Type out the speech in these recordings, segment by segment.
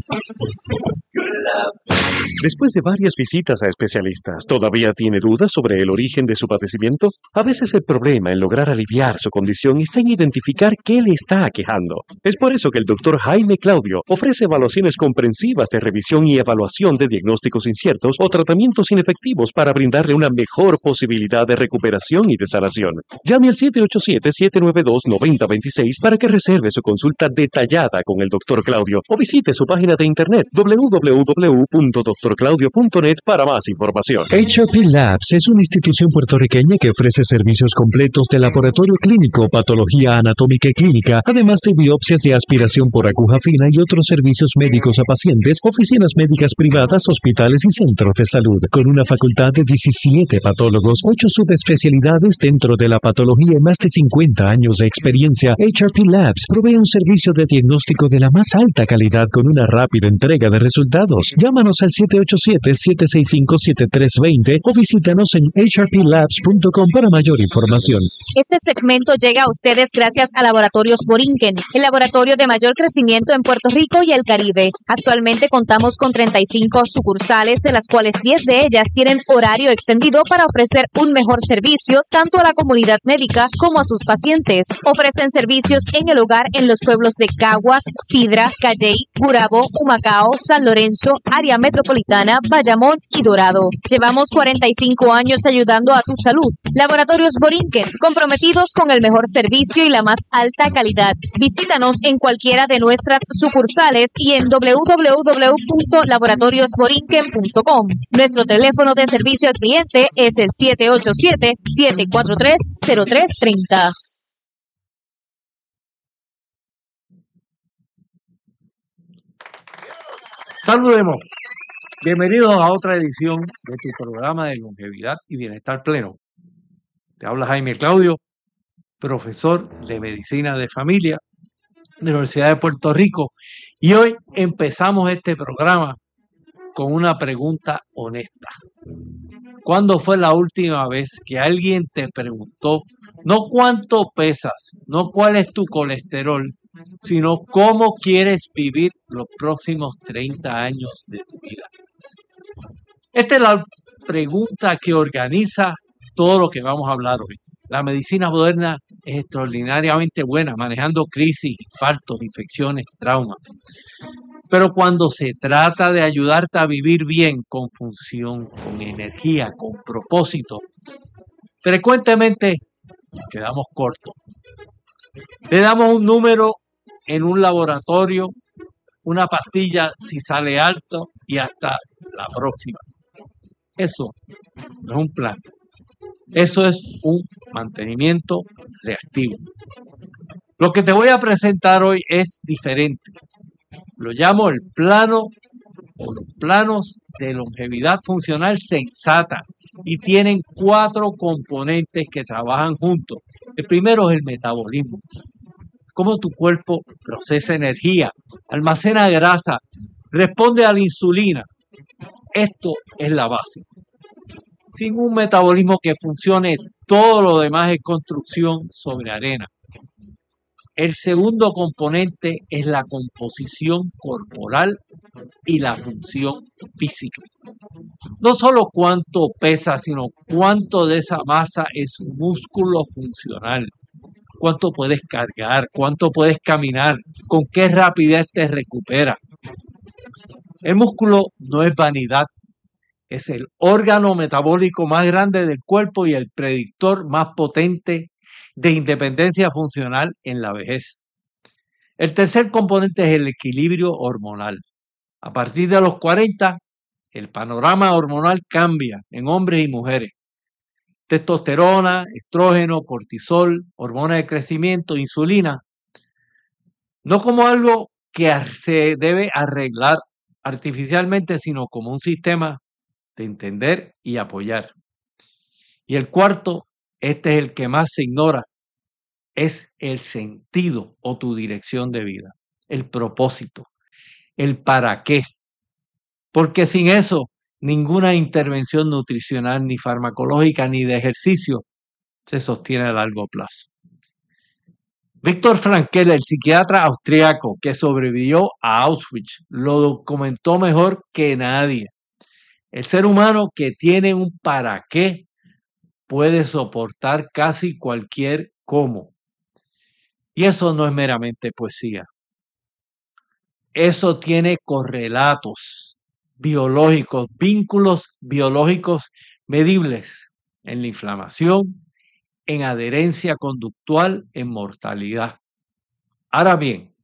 Después de varias visitas a especialistas, ¿todavía tiene dudas sobre el origen de su padecimiento? A veces el problema en lograr aliviar su condición está en identificar qué le está aquejando. Es por eso que el Dr. Jaime Claudio ofrece evaluaciones comprensivas de revisión y evaluación de diagnósticos inciertos o tratamientos inefectivos para brindarle una mejor posibilidad de recuperación y de sanación. Llame al 787-792-9026 para que reserve su consulta detallada con el Dr. Claudio o visite su página de internet www.drclaudio.net para más información. HRP Labs es una institución puertorriqueña que ofrece servicios completos de laboratorio clínico, patología anatómica y clínica, además de biopsias de aspiración por aguja fina y otros servicios médicos a pacientes, oficinas médicas privadas, hospitales y centros de salud. Con una facultad de 17 patólogos, 8 subespecialidades dentro de la patología y más de 50 años de experiencia, HRP Labs provee un servicio de diagnóstico de la más alta calidad con una rápida entrega de resultados. Llámanos al 787-765-7320 o visítanos en hrplabs.com para mayor información. Este segmento llega a ustedes gracias a Laboratorios Borinquen, el laboratorio de mayor crecimiento en Puerto Rico y el Caribe. Actualmente contamos con 35 sucursales, de las cuales 10 de ellas tienen horario extendido para ofrecer un mejor servicio tanto a la comunidad médica como a sus pacientes. Ofrecen servicios en el hogar en los pueblos de Caguas, Sidra, Calley, Gurabo, Humacao, San Lorenzo, área metropolitana, Bayamón y Dorado. Llevamos 45 años ayudando a tu salud. Laboratorios Borinquen, comprometidos con el mejor servicio y la más alta calidad. Visítanos en cualquiera de nuestras sucursales y en www.laboratoriosborinquen.com. Nuestro teléfono de servicio al cliente es el 787-743-0330. Saludemos. Bienvenidos a otra edición de tu programa de longevidad y bienestar pleno. Te habla Jaime Claudio, profesor de Medicina de Familia de la Universidad de Puerto Rico. Y hoy empezamos este programa con una pregunta honesta. ¿Cuándo fue la última vez que alguien te preguntó no cuánto pesas, no cuál es tu colesterol, sino cómo quieres vivir los próximos 30 años de tu vida? Esta es la pregunta que organiza todo lo que vamos a hablar hoy. La medicina moderna es extraordinariamente buena, manejando crisis, infartos, infecciones, traumas. Pero cuando se trata de ayudarte a vivir bien, con función, con energía, con propósito, frecuentemente quedamos cortos. Le damos un número en un laboratorio, una pastilla si sale alto y hasta la próxima. Eso no es un plan. Eso es un mantenimiento reactivo. Lo que te voy a presentar hoy es diferente. Lo llamo el plano o los planos de longevidad funcional sensata y tienen 4 componentes que trabajan juntos. El primero es el metabolismo. Cómo tu cuerpo procesa energía, almacena grasa, responde a la insulina. Esto es la base. Sin un metabolismo que funcione, todo lo demás es construcción sobre arena. El segundo componente es la composición corporal y la función física. No solo cuánto pesa, sino cuánto de esa masa es músculo funcional. Cuánto puedes cargar, cuánto puedes caminar, con qué rapidez te recuperas. El músculo no es vanidad. Es el órgano metabólico más grande del cuerpo y el predictor más potente de independencia funcional en la vejez. El tercer componente es el equilibrio hormonal. A partir de los 40, el panorama hormonal cambia en hombres y mujeres. Testosterona, estrógeno, cortisol, hormona de crecimiento, insulina. No como algo que se debe arreglar artificialmente, sino como un sistema de entender y apoyar. Y el cuarto, este es el que más se ignora, es el sentido o tu dirección de vida, el propósito, el para qué. Porque sin eso, ninguna intervención nutricional, ni farmacológica, ni de ejercicio se sostiene a largo plazo. Víctor Frankl, el psiquiatra austriaco que sobrevivió a Auschwitz, lo documentó mejor que nadie. El ser humano que tiene un para qué puede soportar casi cualquier cómo. Y eso no es meramente poesía. Eso tiene correlatos biológicos, vínculos biológicos medibles en la inflamación, en adherencia conductual, en mortalidad. Ahora bien,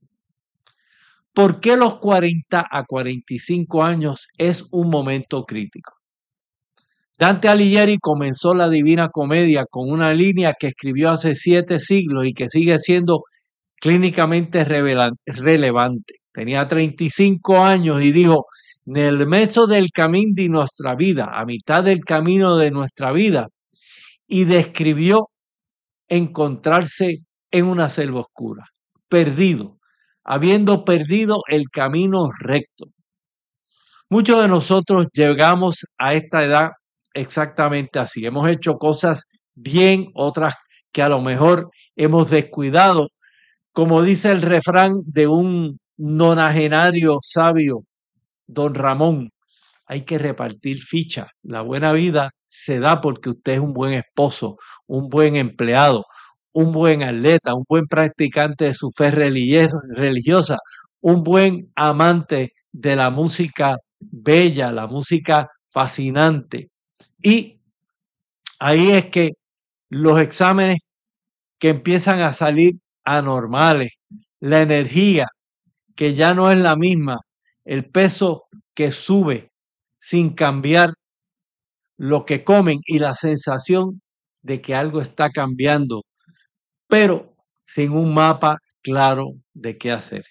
¿por qué los 40 a 45 años es un momento crítico? Dante Alighieri comenzó la Divina Comedia con una línea que escribió hace 7 siglos y que sigue siendo clínicamente relevante. Tenía 35 años y dijo: nel mezzo del camino de nuestra vida, a mitad del camino de nuestra vida, y describió encontrarse en una selva oscura, perdido, habiendo perdido el camino recto. Muchos de nosotros llegamos a esta edad exactamente así. Hemos hecho cosas bien, otras que a lo mejor hemos descuidado. Como dice el refrán de un nonagenario sabio, don Ramón, hay que repartir ficha. La buena vida se da porque usted es un buen esposo, un buen empleado, un buen atleta, un buen practicante de su fe religiosa, un buen amante de la música bella, la música fascinante. Y ahí es que los exámenes que empiezan a salir anormales, la energía que ya no es la misma, el peso que sube sin cambiar lo que comen y la sensación de que algo está cambiando, pero sin un mapa claro de qué hacer.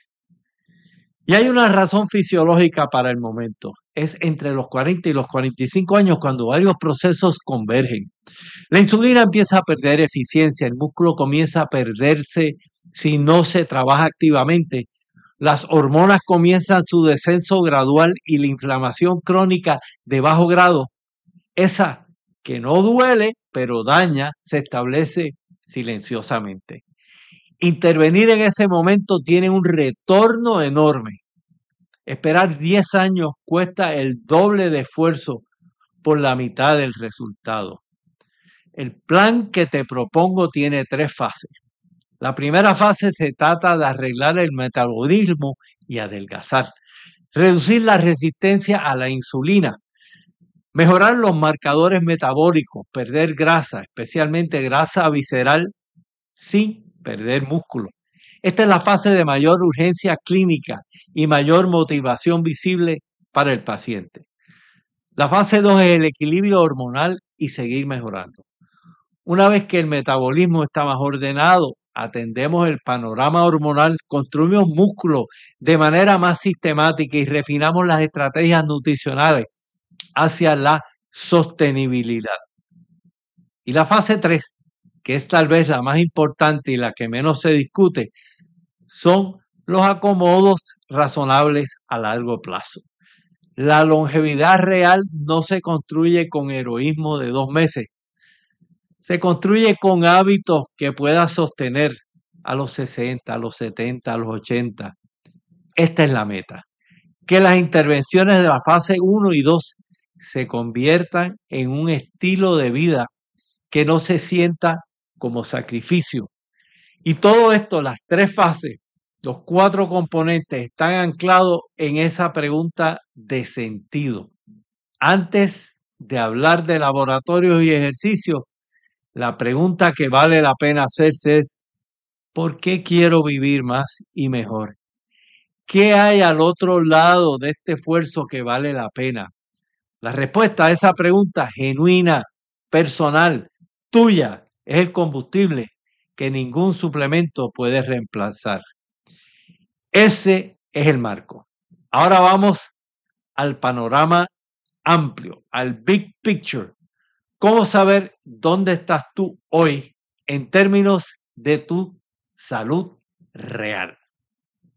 Y hay una razón fisiológica para el momento. Es entre los 40 y los 45 años cuando varios procesos convergen. La insulina empieza a perder eficiencia, el músculo comienza a perderse si no se trabaja activamente. Las hormonas comienzan su descenso gradual y la inflamación crónica de bajo grado, esa que no duele pero daña, se establece silenciosamente. Intervenir en ese momento tiene un retorno enorme. Esperar 10 años cuesta el doble de esfuerzo por la mitad del resultado. El plan que te propongo tiene 3 fases. La primera fase se trata de arreglar el metabolismo y adelgazar, reducir la resistencia a la insulina, mejorar los marcadores metabólicos, perder grasa, especialmente grasa visceral, sin perder músculo. Esta es la fase de mayor urgencia clínica y mayor motivación visible para el paciente. La fase 2 es el equilibrio hormonal y seguir mejorando. Una vez que el metabolismo está más ordenado, atendemos el panorama hormonal, construimos músculo de manera más sistemática y refinamos las estrategias nutricionales hacia la sostenibilidad. Y la fase 3, que es tal vez la más importante y la que menos se discute, son los acomodos razonables a largo plazo. La longevidad real no se construye con heroísmo de 2 meses. Se construye con hábitos que puedas sostener a los 60, a los 70, a los 80. Esta es la meta. Que las intervenciones de la fase 1 y 2 se conviertan en un estilo de vida que no se sienta como sacrificio. Y todo esto, las 3 fases, los 4 componentes, están anclados en esa pregunta de sentido. Antes de hablar de laboratorios y ejercicios, la pregunta que vale la pena hacerse es: ¿por qué quiero vivir más y mejor? ¿Qué hay al otro lado de este esfuerzo que vale la pena? La respuesta a esa pregunta genuina, personal, tuya, es el combustible que ningún suplemento puede reemplazar. Ese es el marco. Ahora vamos al panorama amplio, al big picture. ¿Cómo saber dónde estás tú hoy en términos de tu salud real?